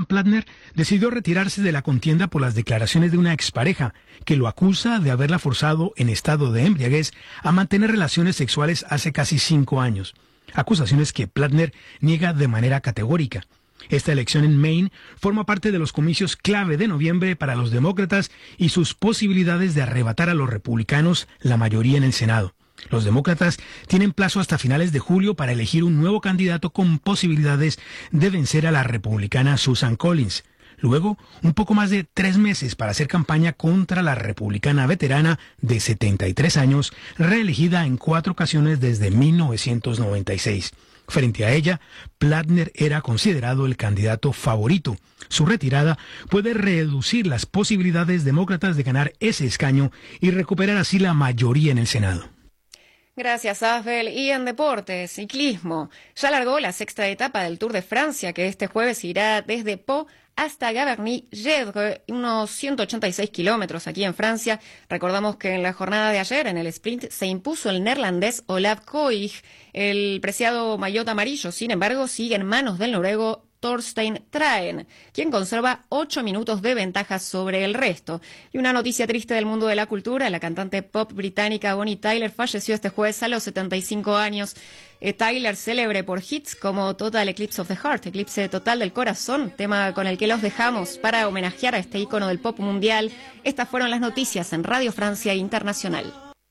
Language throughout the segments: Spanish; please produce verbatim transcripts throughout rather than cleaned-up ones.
Plattner decidió retirarse de la contienda por las declaraciones de una expareja que lo acusa de haberla forzado en estado de embriaguez a mantener relaciones sexuales hace casi cinco años. Acusaciones que Plattner niega de manera categórica. Esta elección en Maine forma parte de los comicios clave de noviembre para los demócratas y sus posibilidades de arrebatar a los republicanos la mayoría en el Senado. Los demócratas tienen plazo hasta finales de julio para elegir un nuevo candidato con posibilidades de vencer a la republicana Susan Collins. Luego, un poco más de tres meses para hacer campaña contra la republicana veterana de setenta y tres años, reelegida en cuatro ocasiones desde mil novecientos noventa y seis. Frente a ella, Plattner era considerado el candidato favorito. Su retirada puede reducir las posibilidades demócratas de ganar ese escaño y recuperar así la mayoría en el Senado. Gracias, Abel. Y en deportes, ciclismo. Ya largó la sexta etapa del Tour de Francia, que este jueves irá desde Pau hasta Gavarnie-Gedre, unos ciento ochenta y seis kilómetros aquí en Francia. Recordamos que en la jornada de ayer, en el sprint, se impuso el neerlandés Olav Koig. El preciado maillot amarillo, sin embargo, sigue en manos del noruego Thorstein Traen, quien conserva ocho minutos de ventaja sobre el resto. Y una noticia triste del mundo de la cultura: la cantante pop británica Bonnie Tyler falleció este jueves a los setenta y cinco años. Eh, Tyler, célebre por hits como Total Eclipse of the Heart, eclipse total del corazón, tema con el que los dejamos para homenajear a este ícono del pop mundial. Estas fueron las noticias en Radio Francia Internacional.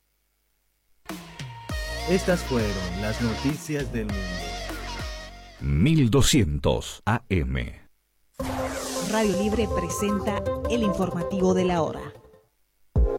Estas fueron las noticias del mundo. mil doscientos A M. Radio Libre presenta el informativo de la hora.